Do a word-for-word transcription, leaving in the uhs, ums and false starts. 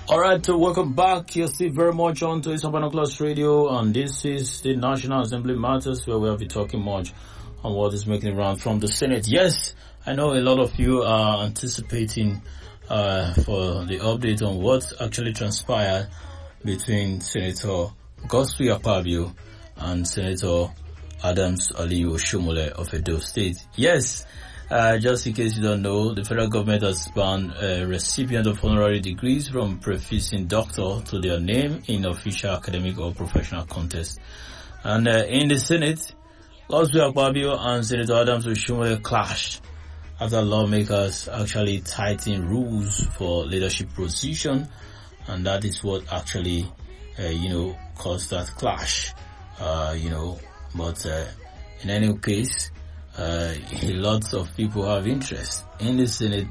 All right, so welcome back. You're still very much on to Urban Class Radio, and this is the National Assembly Matters, where we'll be talking much on what is making round from the Senate. Yes, I know a lot of you are anticipating uh, for the update on what actually transpired between Senator Godswill Akpabio and Senator Adams Aliyu Oshomole of Edo State. Yes. Uh, just in case you don't know, the federal government has banned a recipient of honorary degrees from prefixing doctor to their name in official academic or professional contest. And uh, in the Senate, Godswill Akpabio and Senator Adams Oshomole clashed after lawmakers actually tightened rules for leadership position, and that is what actually, uh, you know, caused that clash. Uh, you know, but uh, in any case, Uh, lots of people have interest in the Senate